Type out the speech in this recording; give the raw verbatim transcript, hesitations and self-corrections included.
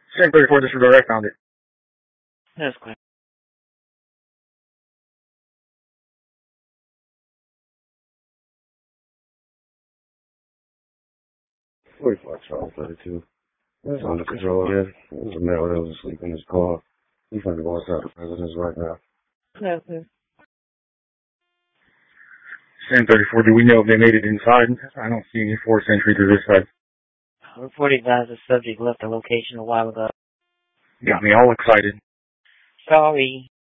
Same thirty-four, disregard, I found it. That's clear. forty-four, twelve, thirty-two. That's under control again. There's a male that was asleep in his car. He's trying to go outside the residence right now. That's clear. Same thirty-four, do we know if they made it inside? I don't see any forced entry to this side. Report advised the subject left the location a while ago. Got me all excited. Sorry.